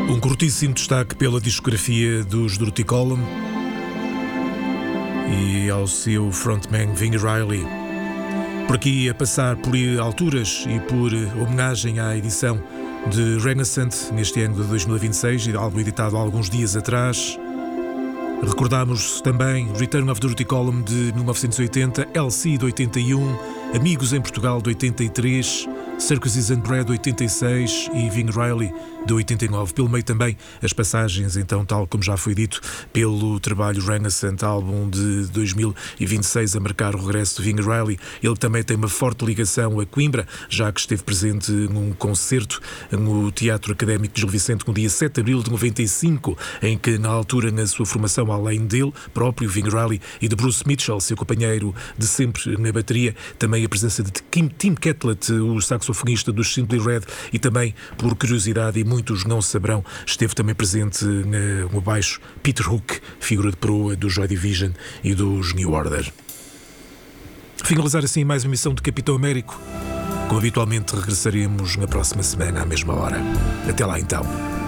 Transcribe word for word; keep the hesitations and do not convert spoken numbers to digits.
Um curtíssimo destaque pela discografia dos Dirty Column e ao seu frontman Ving Rhailey. Por aqui a passar por alturas e por homenagem à edição de Renaissance neste ano de dois mil e vinte e seis, algo editado há alguns dias atrás. Recordamos também Return of the Dirty Column de mil novecentos e oitenta, L C de oitenta e um, Amigos em Portugal de oitenta e três, Circuses and Bread de oitenta e seis e Ving Rhailey de oitenta e nove. Pelo meio também as passagens, então, tal como já foi dito, pelo trabalho Renaissance, álbum de dois mil e vinte e seis, a marcar o regresso de Ving Rhailey. Ele também tem uma forte ligação a Coimbra, já que esteve presente num concerto no Teatro Académico de Gil Vicente no dia sete de abril de noventa e cinco, em que, na altura, na sua formação, além dele próprio, Ving Rhailey, e de Bruce Mitchell, seu companheiro de sempre na bateria, também a presença de Kim, Tim Catlett, o saxofonista dos Simply Red, e também, por curiosidade, e muitos não saberão, esteve também presente no baixo Peter Hook, figura de proa do Joy Division e dos New Order. Finalizar assim mais uma emissão de Capitão Américo. Como habitualmente, regressaremos na próxima semana à mesma hora. Até lá então.